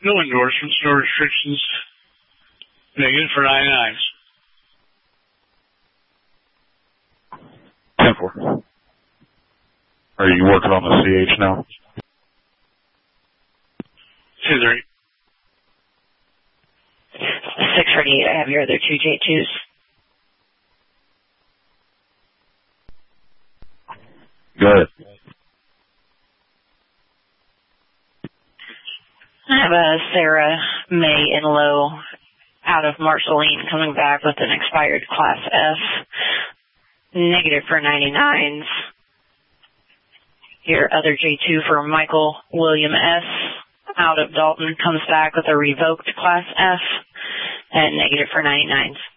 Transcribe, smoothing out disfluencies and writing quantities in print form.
No endorsements, no restrictions. Negative for 99s. 10-4. Are you working on the CH now? 2-3. 648, I have your other two J2s. Go ahead. I have a Sarah May in low out of Marceline coming back with an expired Class F. Negative for 99s. Your other J2 for Michael William S. out of Dalton comes back with a revoked Class F and negative for 99s.